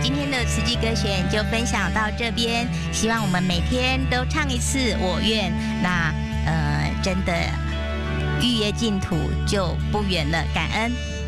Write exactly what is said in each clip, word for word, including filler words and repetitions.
今天的慈济歌选就分享到这边，希望我们每天都唱一次我愿，那呃真的预约净土就不远了，感恩。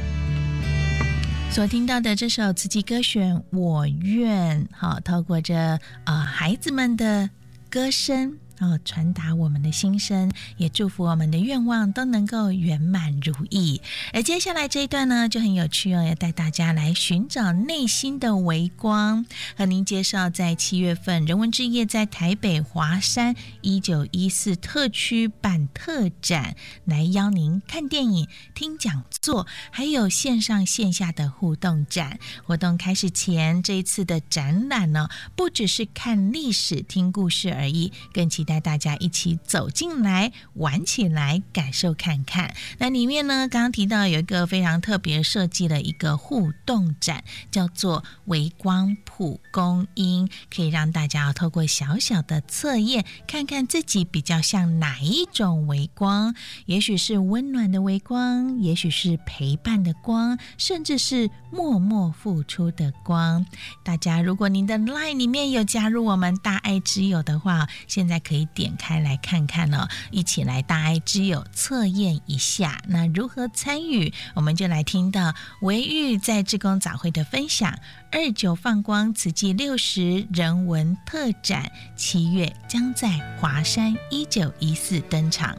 所听到的这首慈济歌选我愿，好，透过这呃孩子们的歌声哦，传达我们的心声，也祝福我们的愿望都能够圆满如意。而接下来这一段呢，就很有趣哦，要带大家来寻找内心的微光，和您介绍在七月份人文之夜在台北华山一九一四特区办特展，来邀您看电影、听讲座，还有线上线下的互动展。活动开始前，这一次的展览呢，不只是看历史、听故事而已，更期带大家一起走进来玩起来，感受看看。那里面呢，刚刚提到有一个非常特别设计的一个互动展，叫做微光蒲公英，可以让大家透过小小的测验，看看自己比较像哪一种微光，也许是温暖的微光，也许是陪伴的光，甚至是默默付出的光。大家如果您的 LINE 里面有加入我们大爱之友的话，现在可以点开来看看哦，一起来大爱之友测验一下。那如何参与，我们就来听到维玉在志工早会的分享。二九放光慈济六十人文特展，七月将在华山一九一四登场。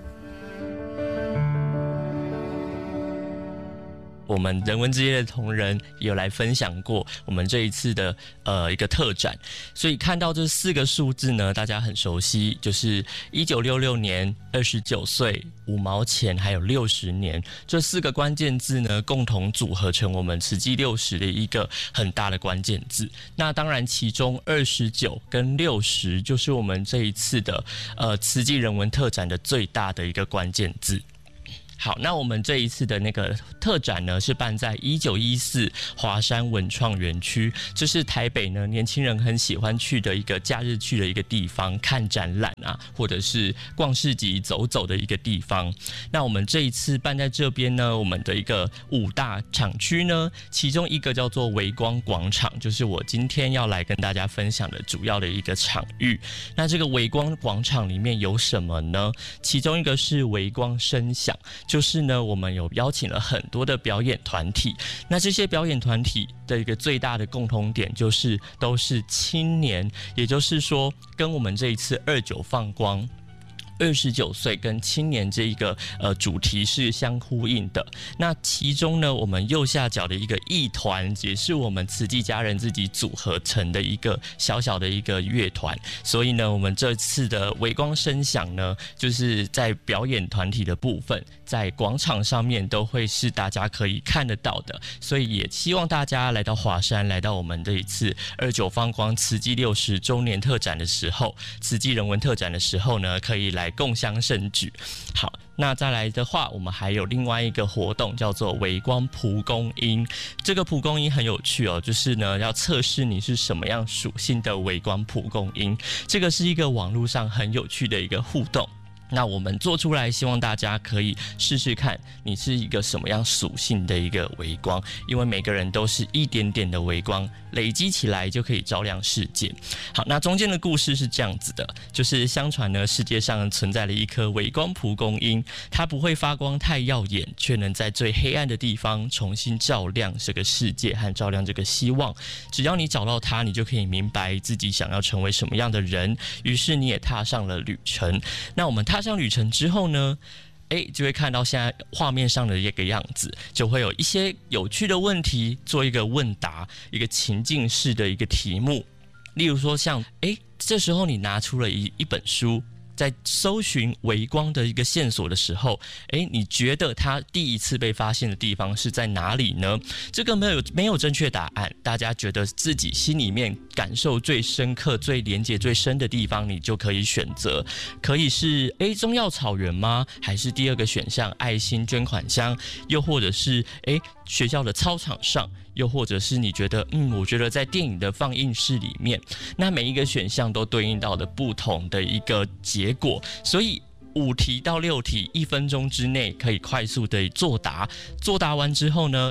我们人文之夜的同仁也有来分享过我们这一次的呃一个特展，所以看到这四个数字呢，大家很熟悉，就是一九六六年、二十九岁、五毛钱还有六十年这四个关键字呢，共同组合成我们慈济六十的一个很大的关键字。那当然，其中二十九跟六十就是我们这一次的呃慈济人文特展的最大的一个关键字。好，那我们这一次的那个特展呢，是办在一九一四华山文创园区，这是台北呢年轻人很喜欢去的一个假日去的一个地方，看展览啊，或者是逛市集走走的一个地方。那我们这一次办在这边呢，我们的一个五大厂区呢，其中一个叫做微光广场，就是我今天要来跟大家分享的主要的一个场域。那这个微光广场里面有什么呢？其中一个是微光声响。就是呢，我们有邀请了很多的表演团体，那这些表演团体的一个最大的共同点就是都是青年，也就是说跟我们这一次二九放光二十九岁跟青年这一个呃主题是相呼应的。那其中呢，我们右下角的一个艺团也是我们慈济家人自己组合成的一个小小的一个乐团，所以呢，我们这次的微光声响呢，就是在表演团体的部分，在广场上面都会是大家可以看得到的，所以也希望大家来到华山，来到我们这一次二九放光慈济六十周年特展的时候，慈济人文特展的时候呢，可以来共襄盛举。好，那再来的话，我们还有另外一个活动叫做微光蒲公英。这个蒲公英很有趣哦，就是呢要测试你是什么样属性的微光蒲公英。这个是一个网络上很有趣的一个互动。那我们做出来，希望大家可以试试看，你是一个什么样属性的一个微光，因为每个人都是一点点的微光，累积起来就可以照亮世界。好，那中间的故事是这样子的，就是相传呢，世界上存在了一颗微光蒲公英，它不会发光太耀眼，却能在最黑暗的地方重新照亮这个世界和照亮这个希望。只要你找到它，你就可以明白自己想要成为什么样的人，于是你也踏上了旅程。那我们踏上旅程之后呢，诶，就会看到现在画面上的一个样子，就会有一些有趣的问题，做一个问答，一个情境式的一个题目。例如说像，诶，这时候你拿出了一一本书，在搜寻微光的一个线索的时候，诶，你觉得它第一次被发现的地方是在哪里呢？这个没有没有正确答案，大家觉得自己心里面感受最深刻、最连结最深的地方，你就可以选择。可以是诶中药草原吗？还是第二个选项爱心捐款箱？又或者是诶学校的操场上？又或者是你觉得嗯，我觉得在电影的放映室里面，那每一个选项都对应到的不同的一个结果，所以五题到六题，一分钟之内可以快速的作答。作答完之后呢，诶，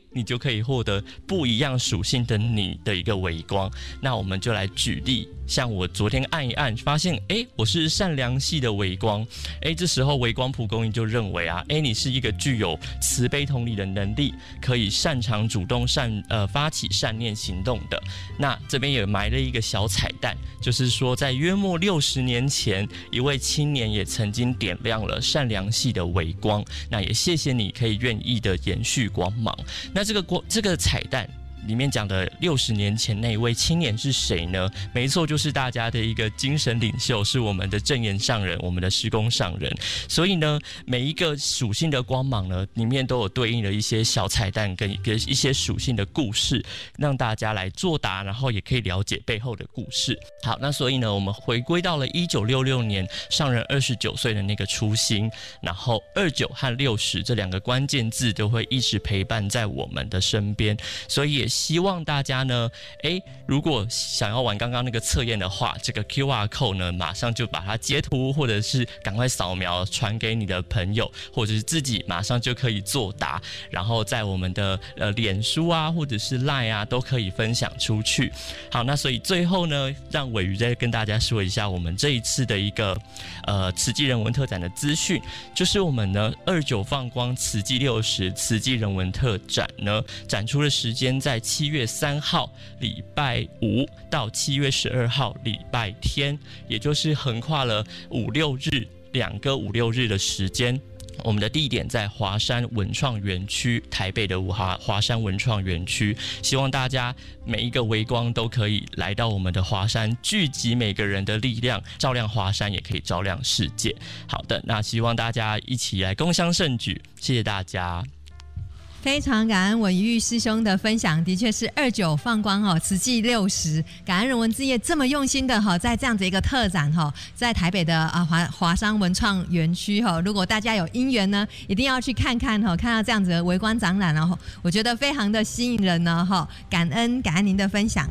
你就可以获得不一样属性的你的一个微光。那我们就来举例，像我昨天按一按，发现哎，我是善良系的微光，哎，这时候微光蒲公英就认为啊，哎，你是一个具有慈悲同理的能力，可以擅长主动善呃发起善念行动的。那这边也埋了一个小彩蛋，就是说在约莫六十年前，一位青年也曾经点亮了善良系的微光。那也谢谢你可以愿意的延续光芒。那这个光这个彩蛋里面讲的六十年前那一位青年是谁呢？没错，就是大家的一个精神领袖，是我们的正言上人，我们的施工上人。所以呢，每一个属性的光芒呢，里面都有对应的一些小彩蛋跟一些属性的故事，让大家来作答，然后也可以了解背后的故事。好，那所以呢，我们回归到了一九六六年上人二十九岁的那个初心，然后二九和六十这两个关键字都会一直陪伴在我们的身边，所以也希望大家呢，诶，如果想要玩刚刚那个测验的话，这个 Q R code 呢，马上就把它截图，或者是赶快扫描传给你的朋友，或者是自己马上就可以作答，然后在我们的呃脸书啊，或者是 Line 啊，都可以分享出去。好，那所以最后呢，让伟瑜再跟大家说一下我们这一次的一个呃慈济人文特展的资讯，就是我们呢二九放光慈济六十慈济人文特展呢，展出的时间在七月三号礼拜五到七月十二号礼拜天，也就是横跨了五六日两个五六日的时间。我们的地点在华山文创园区，台北的华华山文创园区，希望大家每一个微光都可以来到我们的华山，聚集每个人的力量，照亮华山，也可以照亮世界。好的，那希望大家一起来共襄盛举，谢谢大家。 非常感恩文玉师兄的分享，的确是二九放光哦，慈济六十，感恩人文之夜这么用心的哈，在这样子一个特展哈，在台北的啊华华山文创园区哈，如果大家有因缘呢，一定要去看看哈，看到这样子的微观展览，然后我觉得非常的吸引人呢哈，感恩感恩您的分享。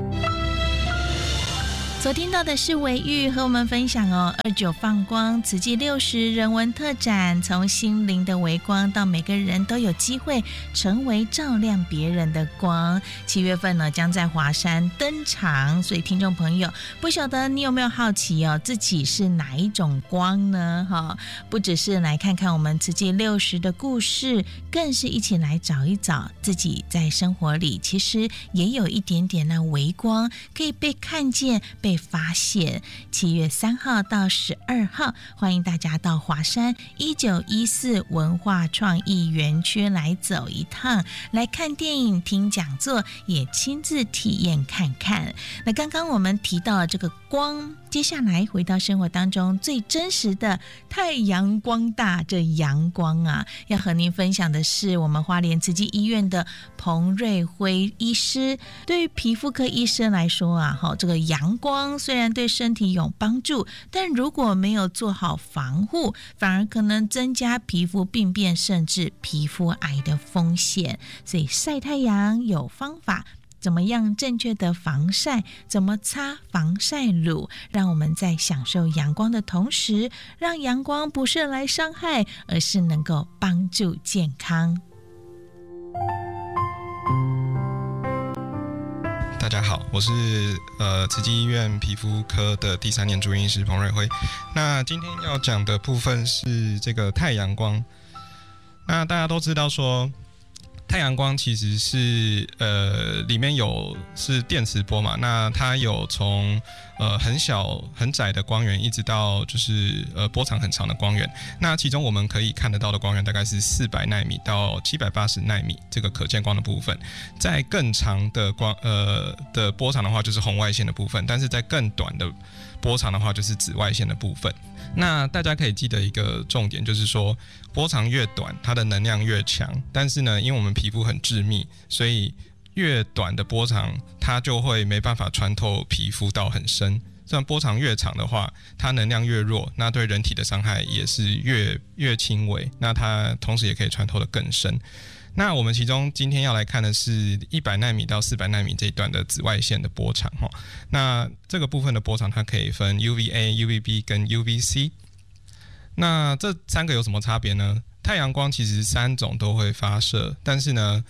所听到的是维玉和我们分享哦，二九放光慈济六十人文特展，从心灵的微光到每个人都有机会成为照亮别人的光。七月份呢，将在华山登场，所以听众朋友，不晓得你有没有好奇哦，自己是哪一种光呢？哈，不只是来看看我们慈济六十的故事，更是一起来找一找自己在生活里其实也有一点点那微光可以被看见、被发现。七月三号到十二号，欢迎大家到华山一九一四文化创意园区来走一趟，来看电影、听讲座，也亲自体验看看。那刚刚我们提到了这个光，接下来回到生活当中最真实的太阳光大，这阳光啊，要和您分享的是我们花莲慈济医院的彭瑞辉医师。对于皮肤科医生来说啊，这个阳光虽然对身体有帮助，但如果没有做好防护，反而可能增加皮肤病变甚至皮肤癌的风险。所以晒太阳有方法，怎么样正确的防晒，怎么擦防晒乳，让我们在享受阳光的同时，让阳光不是来伤害，而是能够帮助健康。 大家好，我是呃慈济医院皮肤科的第三年住院医师彭瑞辉。那今天要讲的部分是这个太阳光。那大家都知道说，太阳光其实是呃里面有是电磁波嘛，那它有从呃很小很窄的光源一直到就是呃波长很长的光源。那其中我们可以看得到的光源大概是四百奈米到七百八十奈米这个可见光的部分。在更长的光呃的波长的话就是红外线的部分，但是在更短的波长的话就是紫外线的部分。那大家可以记得一个重点，就是说波长越短它的能量越强，但是呢因为我们皮肤很致密，所以越短的波长它就会没办法穿透皮肤到很深，这样波长越长的话它能量越弱，那对人体的伤害也是越越轻微，那它同时也可以穿透得更深。那我们其中今天要来看的是一百奈米到四百奈米这一段的紫外线的波长。那这个部分的波长它可以分 U V A、U V B 跟 U V C。 那这三个有什么差别呢？太阳光其实三种都会发射，但是呢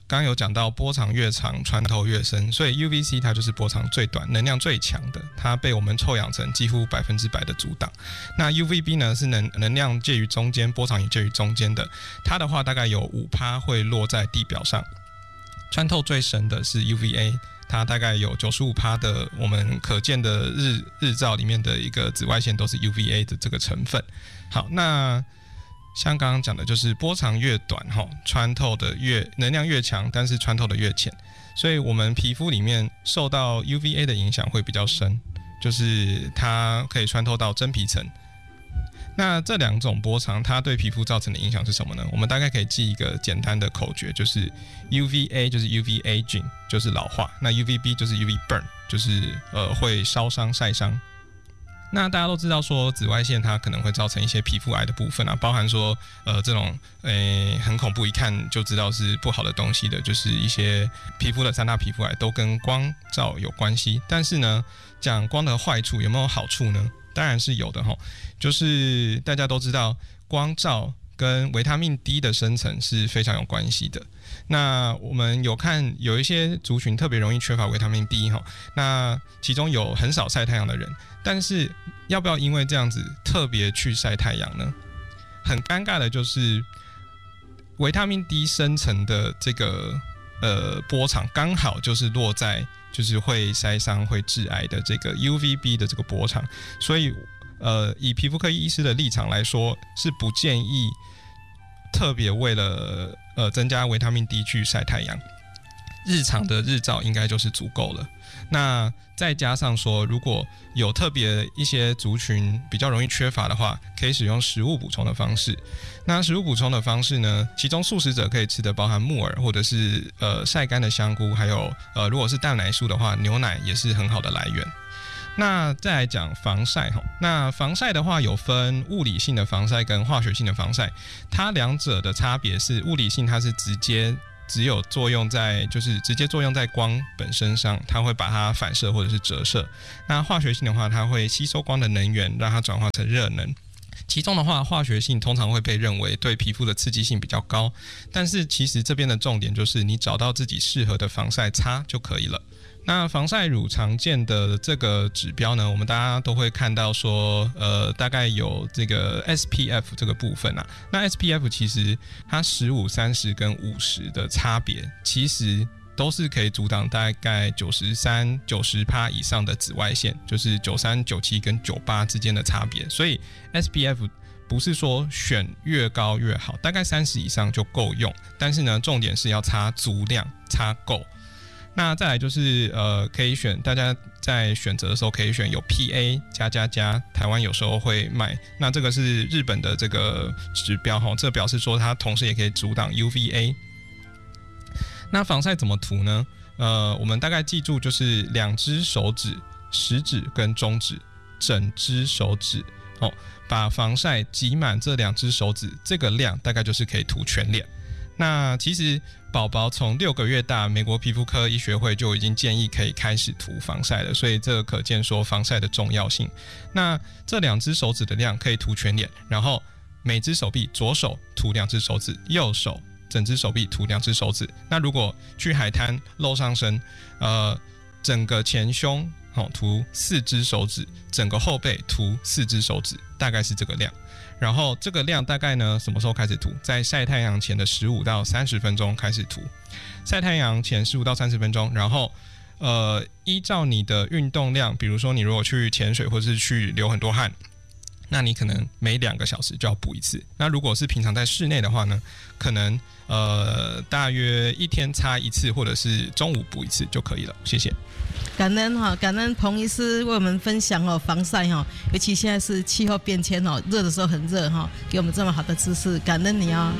刚刚有讲到波长越长穿透越深，所以 U V C 它就是波长最短能量最强的，它被我们臭氧层几乎百分之百的阻挡。那 U V B 呢是能能量介于中间，波长也介于中间的，它的话大概有 百分之五 会落在地表上。穿透最深的是 U V A， 它大概有 百分之九十五 的我们可见的日日照里面的一个紫外线都是 U V A 的这个成分。好，那像刚刚讲的，就是波长越短，穿透的越能量越强，但是穿透的越浅，所以我们皮肤里面受到 U V A 的影响会比较深，就是它可以穿透到真皮层。那这两种波长它对皮肤造成的影响是什么呢？我们大概可以记一个简单的口诀，就是 U V A 就是 U V aging 就是老化，那 U V B 就是 U V burn 就是呃会烧伤晒伤。那大家都知道说紫外线它可能会造成一些皮肤癌的部分啊，包含说呃这种诶很恐怖一看就知道是不好的东西的，就是一些皮肤的三大皮肤癌都跟光照有关系。但是呢，讲光的坏处有没有好处呢？当然是有的齁，就是大家都知道光照跟维他命 D 的生成是非常有关系的。那我们有看有一些族群特别容易缺乏维他命 D 齁，那其中有很少晒太阳的人，但是要不要因为这样子特别去晒太阳呢？很尴尬的就是维他命 D 生成的这个呃波长刚好就是落在就是会晒伤会致癌的这个 U V B 的这个波长，所以呃以皮肤科医师的立场来说，是不建议特别为了呃增加维他命 D 去晒太阳，日常的日照应该就是足够了。那再加上说，如果有特别一些族群比较容易缺乏的话，可以使用食物补充的方式。那食物补充的方式呢，其中素食者可以吃的包含木耳，或者是呃晒干的香菇，还有呃如果是蛋奶素的话，牛奶也是很好的来源。那再来讲防晒齁，那防晒的话有分物理性的防晒跟化学性的防晒，它两者的差别是物理性它是直接只有作用在就是直接作用在光本身上，它会把它反射或者是折射。那化学性的话，它会吸收光的能源，让它转化成热能。其中的话，化学性通常会被认为对皮肤的刺激性比较高，但是其实这边的重点就是你找到自己适合的防晒擦就可以了。那防晒乳常见的这个指标呢，我们大家都会看到说，呃，大概有这个 S P F 这个部分啊。那 S P F 其实它十五、三十跟五十的差别，其实都是可以阻挡大概九十三、九十趴以上的紫外线，就是九三、九七跟九八之间的差别。所以 S P F 不是说选越高越好，大概三十以上就够用。但是呢，重点是要擦足量，擦够。那再来就是呃，可以选大家在选择的时候可以选有 P A 加加加，台湾有时候会卖。那这个是日本的这个指标齁，这表示说它同时也可以阻挡 U V A。那防晒怎么涂呢？呃，我们大概记住就是两只手指，食指跟中指，整只手指哦，把防晒挤满这两只手指，这个量大概就是可以涂全脸。那其实宝宝从六个月大，美国皮肤科医学会就已经建议可以开始涂防晒了，所以这个可见说防晒的重要性。那这两只手指的量可以涂全脸，然后每只手臂左手涂两只手指，右手整只手臂涂两只手指。那如果去海滩露上身，呃，整个前胸好涂四只手指，整个后背涂四只手指，大概是这个量。然后这个量大概呢，什么时候开始涂？在晒太阳前的十五到三十分钟开始涂。晒太阳前十五到三十分钟，然后呃，依照你的运动量，比如说你如果去潜水或是去流很多汗，那你可能每两个小时就要补一次。那如果是平常在室内的话呢，可能呃大约一天擦一次，或者是中午补一次就可以了。谢谢。 感恩哈，感恩彭医师为我们分享哦防晒哈，尤其现在是气候变迁哦，热的时候很热哈，给我们这么好的知识，感恩你哦。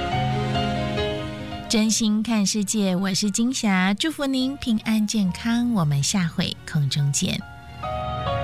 真心看世界，我是金霞，祝福您平安健康，我们下回空中见。